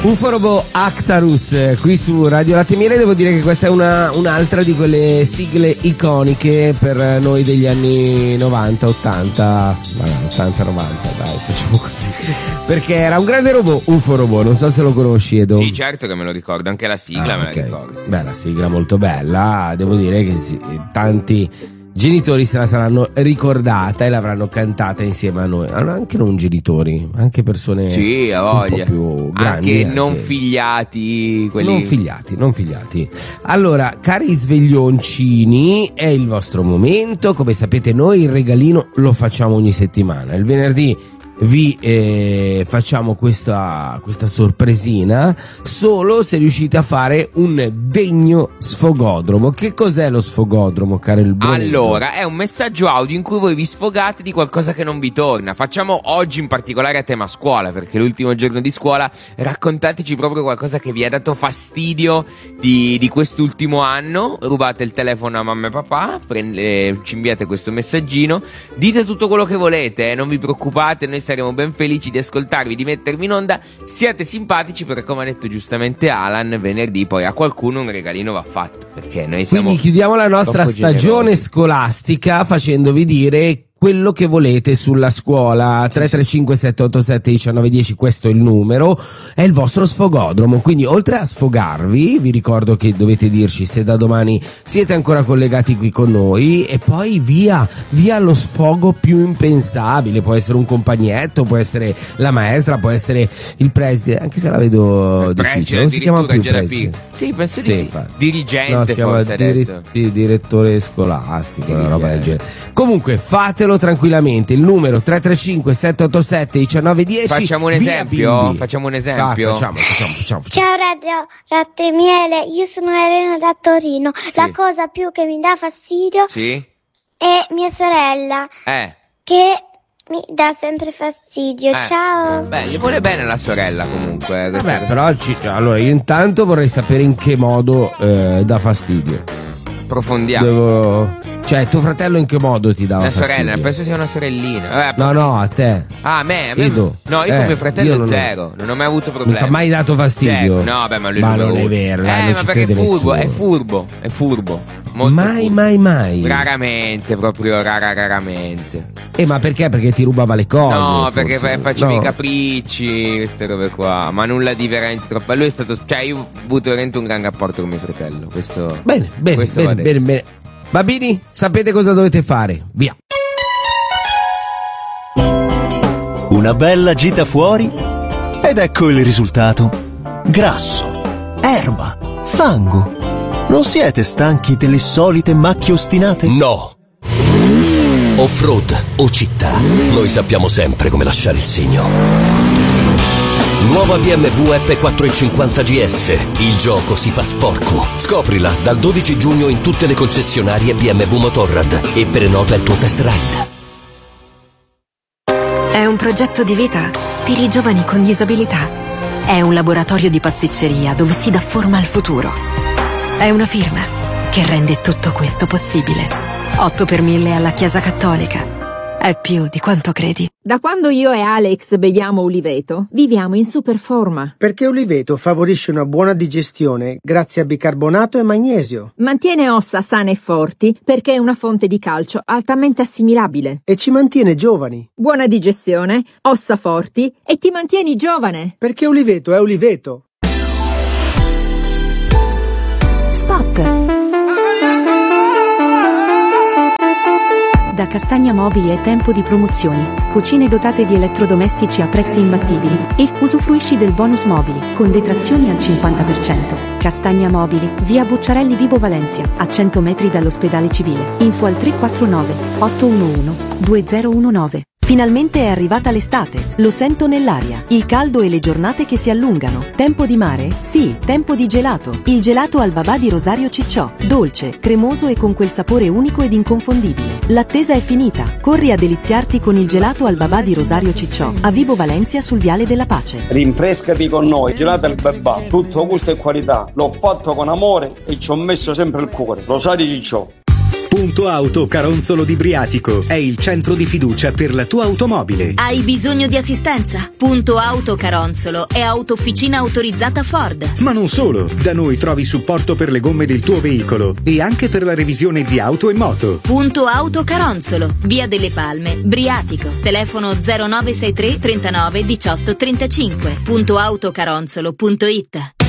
Uforobo Actarus qui su Radio Latte e Miele. Devo dire che questa è un'altra di quelle sigle iconiche per noi degli anni 90, 80, 80, 90, dai, facciamo così. Perché era un grande robot, Uforobo, non so se lo conosci, Edo. Sì, certo che me lo ricordo, anche la sigla me la ricordo. Sì, beh, la sigla molto bella, devo dire che tanti genitori se la saranno ricordata e l'avranno cantata insieme a noi. Anche non genitori, anche persone sì, a voglia. Un po' più grandi. Anche non figliati, quelli... Non figliati. Allora, cari sveglioncini, è il vostro momento. Come sapete noi il regalino lo facciamo ogni settimana. Il venerdì vi facciamo questa sorpresina solo se riuscite a fare un degno sfogodromo. Che cos'è lo sfogodromo, caro il Bruno? Allora, è un messaggio audio in cui voi vi sfogate di qualcosa che non vi torna. Facciamo oggi in particolare a tema scuola, perché è l'ultimo giorno di scuola. Raccontateci proprio qualcosa che vi ha dato fastidio di quest'ultimo anno. Rubate il telefono a mamma e papà, ci inviate questo messaggino, dite tutto quello che volete, non vi preoccupate, noi saremo ben felici di ascoltarvi, di mettervi in onda. Siate simpatici, perché come ha detto giustamente Alan, venerdì poi a qualcuno un regalino va fatto, perché noi siamo... Quindi chiudiamo la nostra stagione scolastica facendovi dire quello che volete sulla scuola. 335 787 1910, questo è il numero, è il vostro sfogodromo. Quindi oltre a sfogarvi, vi ricordo che dovete dirci se da domani siete ancora collegati qui con noi, e poi via lo sfogo più impensabile. Può essere un compagnetto, può essere la maestra, può essere il preside, anche se la vedo difficile. Non si chiama più preside? Sì, penso di sì. Dirigente, no, si chiama direttore scolastico, una roba del genere. Comunque fatelo tranquillamente. Il numero 335 787 1910. Facciamo un esempio? Facciamo. Ciao Radio Latte e Miele, io sono Elena da Torino. Sì. La cosa più che mi dà fastidio è mia sorella, che mi dà sempre fastidio. Ciao. Beh, gli vuole bene la sorella comunque. Vabbè, però allora io intanto vorrei sapere in che modo dà fastidio. Approfondiamo. Cioè, tuo fratello in che modo ti dava fastidio? Sorella, penso sia una sorellina. No, a te. A me? Edo. No, io con mio fratello zero. Non ho mai avuto problemi. Non ti ha mai dato fastidio? Zero. No, beh, ma lui non è vero. Ma perché è furbo. Mai. Raramente, proprio raramente. Ma perché? Perché ti rubava le cose? No, forse. perché facevi i capricci, queste robe qua. Ma nulla di veramente troppo. Lui è stato... Cioè, io ho avuto veramente un gran rapporto con mio fratello. Questo... Bene. Bambini, sapete cosa dovete fare? Via. Una bella gita fuori ed ecco il risultato. Grasso, erba, fango. Non siete stanchi delle solite macchie ostinate? No. Off-road o città, noi sappiamo sempre come lasciare il segno. Nuova BMW F450 GS. Il gioco si fa sporco. Scoprila dal 12 giugno in tutte le concessionarie BMW Motorrad e prenota il tuo test ride. È un progetto di vita per i giovani con disabilità. È un laboratorio di pasticceria dove si dà forma al futuro. È una firma che rende tutto questo possibile. 8 per 1000 alla Chiesa Cattolica. È più di quanto credi. Da quando io e Alex beviamo Uliveto, viviamo in super forma. Perché Uliveto favorisce una buona digestione grazie a bicarbonato e magnesio. Mantiene ossa sane e forti perché è una fonte di calcio altamente assimilabile. E ci mantiene giovani. Buona digestione, ossa forti e ti mantieni giovane. Perché Uliveto è Uliveto. Spot. Da Castagna Mobili è tempo di promozioni. Cucine dotate di elettrodomestici a prezzi imbattibili. E usufruisci del bonus mobili con detrazioni al 50%. Castagna Mobili, via Bucciarelli Vibo Valencia, a 100 metri dall'ospedale civile. Info al 349 811 2019. Finalmente è arrivata l'estate, lo sento nell'aria, il caldo e le giornate che si allungano. Tempo di mare? Sì, tempo di gelato. Il gelato al babà di Rosario Cicciò, dolce, cremoso e con quel sapore unico ed inconfondibile. L'attesa è finita, corri a deliziarti con il gelato al babà di Rosario Cicciò, a Vibo Valencia sul Viale della Pace. Rinfrescati con noi, gelato al babà, tutto gusto e qualità. L'ho fatto con amore e ci ho messo sempre il cuore. Rosario Cicciò. Punto Auto Caronzolo di Briatico è il centro di fiducia per la tua automobile. Hai bisogno di assistenza? Punto Auto Caronzolo è autofficina autorizzata Ford. Ma non solo, da noi trovi supporto per le gomme del tuo veicolo e anche per la revisione di auto e moto. Punto Auto Caronzolo, via delle Palme, Briatico. Telefono 0963 39 18 35. Puntoautocaronzolo.it.